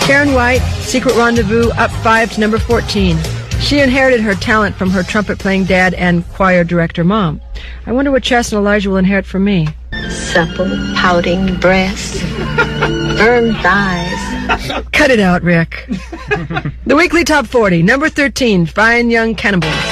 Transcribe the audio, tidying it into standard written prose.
Karen White, Secret Rendezvous, up 5 to number 14. She inherited her talent from her trumpet-playing dad and choir director mom. I wonder what Chess and Elijah will inherit from me. Supple, pouting breasts, firm thighs. Cut it out, Rick. The weekly top 40, number 13, Fine Young Cannibals.